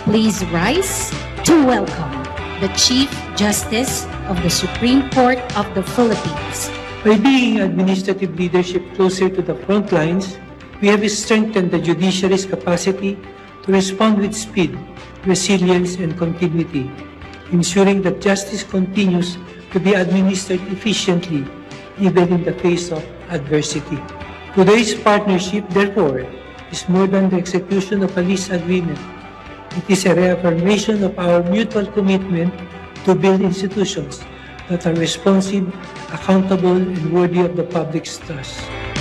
Please rise to welcome the Chief Justice of the Supreme Court of the Philippines. By bringing administrative leadership closer to the front lines, we have strengthened the judiciary's capacity to respond with speed, resilience, and continuity, ensuring that justice continues to be administered efficiently, even in the face of adversity. Today's partnership, therefore, is more than the execution of a lease agreement. It is a reaffirmation of our mutual commitment to build institutions that are responsive, accountable, and worthy of the public's trust.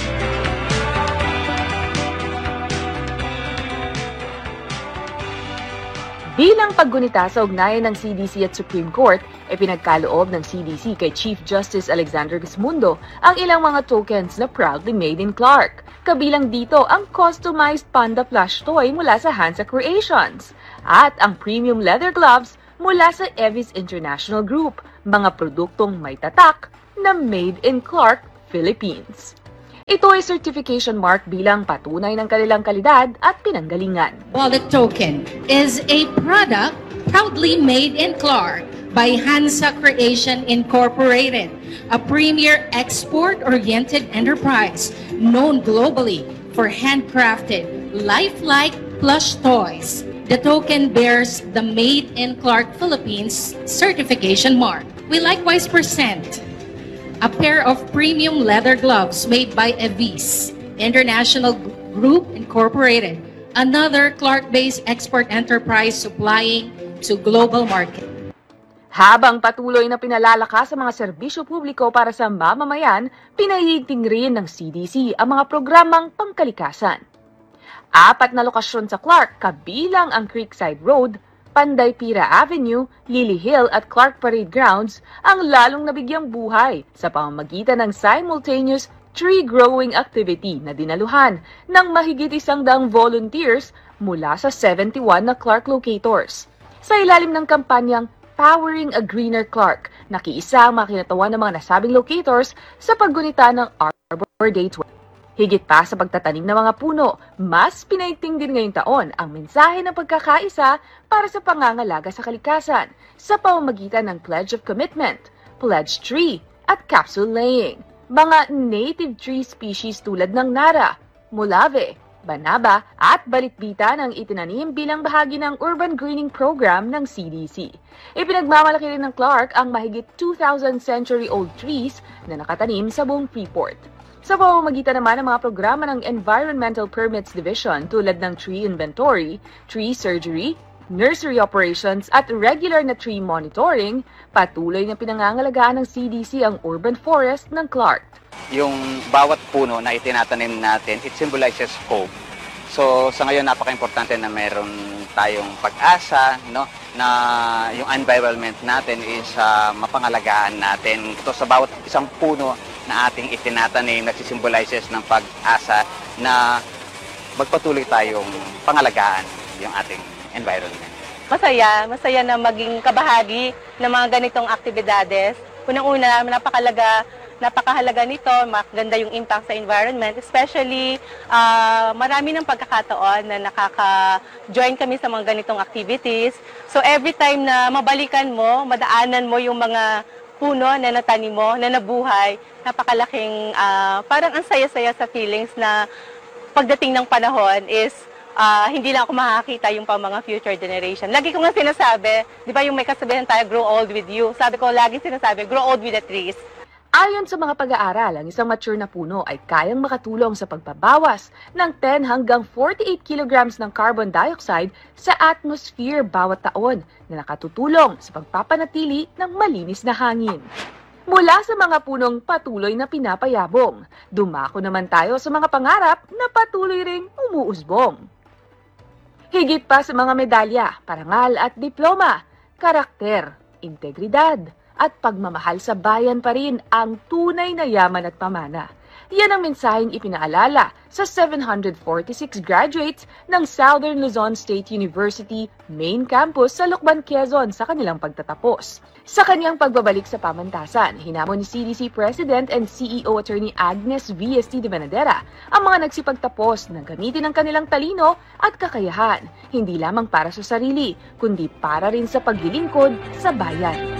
Bilang paggunita sa ugnayan ng CDC at Supreme Court, pinagkaloob ng CDC kay Chief Justice Alexander Gesmundo ang ilang mga tokens na proudly made in Clark. Kabilang dito ang customized panda plush toy mula sa Hansa Creations at ang premium leather gloves mula sa Evis International Group, mga produktong may tatak na made in Clark, Philippines. Ito ay certification mark bilang patunay ng kanilang kalidad at pinanggalingan. Wallet token is a product proudly made in Clark by Hansa Creation Incorporated, a premier export-oriented enterprise known globally for handcrafted, lifelike plush toys. The token bears the Made in Clark Philippines certification mark. We likewise present a pair of premium leather gloves made by Evis International Group Incorporated, another Clark-based export enterprise supplying to global market. Habang patuloy na pinalalakas sa mga serbisyo publiko para sa mamamayan, pinahihigting rin ng CDC ang mga programang pangkalikasan. 4 na lokasyon sa Clark, kabilang ang Creekside Road, Panday Pira Avenue, Lily Hill at Clark Parade Grounds ang lalong nabigyang buhay sa pamamagitan ng simultaneous tree growing activity na dinaluhan ng mahigit 100 volunteers mula sa 71 na Clark locators. Sa ilalim ng kampanyang Powering a Greener Clark, nakiisa ang mga kinatawan ng mga nasabing locators sa paggunita ng Arbor Day 20. Higit pa sa pagtatanim ng mga puno, mas pinaigting din ngayong taon ang mensahe ng pagkakaisa para sa pangangalaga sa kalikasan sa pamamagitan ng Pledge of Commitment, Pledge Tree at Capsule Laying. Mga native tree species tulad ng Nara, Mulave, Banaba at Balitbita ang itinanim bilang bahagi ng Urban Greening Program ng CDC. Ipinagmamalaki rin ng Clark ang mahigit 2,000 century-old trees na nakatanim sa buong Freeport. Sa pamamagitan naman ng mga programa ng Environmental Permits Division tulad ng tree inventory, tree surgery, nursery operations at regular na tree monitoring, patuloy na pinangangalagaan ng CDC ang urban forest ng Clark. Yung bawat puno na itinatanim natin, it symbolizes hope. So sa ngayon napaka-importante na meron tayong pag-asa, no, na yung environment natin is mapangalagaan natin. Ito sa bawat isang puno na ating itinatanim, nagsisymbolizes ng pag-asa na magpatuloy tayong pangalagaan yung ating environment. Masaya na maging kabahagi ng mga ganitong aktibidades. Unang-una, napakahalaga nito, maganda yung impact sa environment, especially marami ng pagkakataon na nakaka-join kami sa mga ganitong activities. So every time na mabalikan mo, madaanan mo yung mga puno na natanim mo, na nabuhay, napakalaking, parang ang saya-saya sa feelings na pagdating ng panahon is hindi lang ako makakita yung pang mga future generation. Lagi ko nga sinasabi, di ba yung may kasabihan tayo, grow old with you. Sabi ko, lagi sinasabi, grow old with the trees. Ayon sa mga pag-aaral, ang isang mature na puno ay kayang makatulong sa pagbabawas ng 10 hanggang 48 kilograms ng carbon dioxide sa atmosphere bawat taon na nakatutulong sa pagpapanatili ng malinis na hangin. Mula sa mga punong patuloy na pinapayabong, dumako naman tayo sa mga pangarap na patuloy ring umuusbong. Higit pa sa mga medalya, parangal at diploma, karakter, integridad, at pagmamahal sa bayan pa rin ang tunay na yaman at pamana. Yan ang mensaheng ipinaalala sa 746 graduates ng Southern Luzon State University main campus sa Lucban, Quezon sa kanilang pagtatapos. Sa kanyang pagbabalik sa pamantasan, hinamon ni CDC President and CEO Attorney Agnes V.S.T. de Benadera ang mga nagsipagtapos na gamitin ang kanilang talino at kakayahan, hindi lamang para sa sarili, kundi para rin sa paglilingkod sa bayan.